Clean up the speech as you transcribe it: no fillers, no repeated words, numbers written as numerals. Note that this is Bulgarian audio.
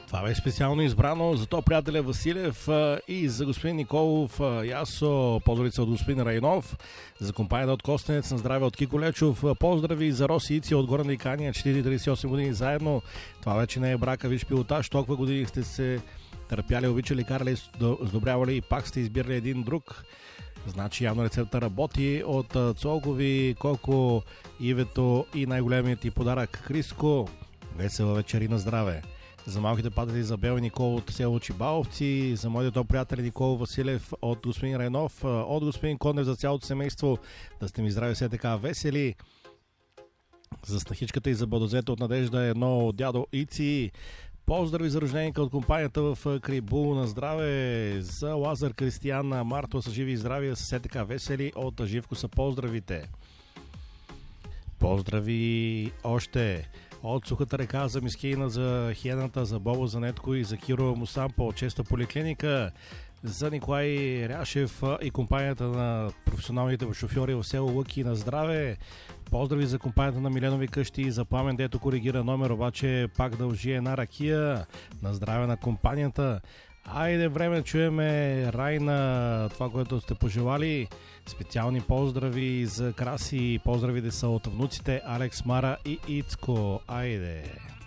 Това беше специално избрано за то приятеля Василев и за господин Николов Ясо, поздравица от господин Райнов, за компанията от Костенец, на здраве от Кико Лечов, поздрави за Роси Ици от Горна Икания, 38 години заедно. Това вече не е брака, виж пилотаж, толкова години сте се търпяли, обичали, карали, сдобрявали и пак сте избирали един друг. Значи явно рецепта работи. От Цолкови, Коко, Ивето и най-големият ти подарък Криско. Весела вечер и на здраве. За малките падали за Бел и Никол от село Чибаловци, за моите приятели Никол Василев от господин Райнов, от господин Конев за цялото семейство. Да сте ми здрави, все така весели. За снахичката и за бадозета от Надежда едно от дядо Ици. Поздрави за рожденика от компанията в Крибул, на здраве. За Лазар, Кристиян, Марто са живи и здрави, са така весели. От Живко са поздравите. Поздрави още от Сухата река за Мискина, за Хената, за Бобо, за Нетко и за Киро Мусампо от Честа поликлиника, за Николай Ряшев и компанията на професионалните шофьори в село Лъки, на здраве. Поздрави за компанията на Миленови къщи и за Пламен, дето коригира номер, обаче пак дължи една ракия. На здраве на компанията. Айде време да чуеме Райна, това, което сте пожелали. Специални поздрави за Краси. Поздравите са от внуците Алекс, Мара и Ицко. Айде!